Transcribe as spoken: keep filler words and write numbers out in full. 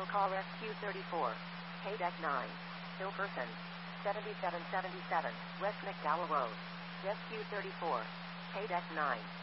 Vehicle call S Q thirty-four. K deck nine. Hilkerson. seventy-seven seventy-seven, West McDowell Road. S Q thirty-four. K deck nine.